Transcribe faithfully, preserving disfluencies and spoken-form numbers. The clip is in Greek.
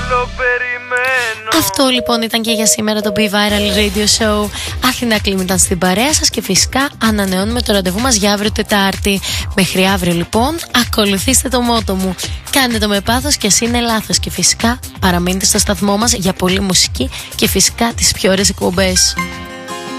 Αυτό λοιπόν ήταν και για σήμερα το Be Viral Radio Show. Αθηνά Κλίμ ήταν στην παρέα σας και φυσικά ανανεώνουμε το ραντεβού μας για αύριο Τετάρτη. Μέχρι αύριο λοιπόν ακολουθήστε το μότο μου. Κάντε το με πάθος και εσύ είναι λάθος. Και φυσικά παραμείνετε στο σταθμό μας για πολλή μουσική και φυσικά τις πιο ωραίες εκπομπές.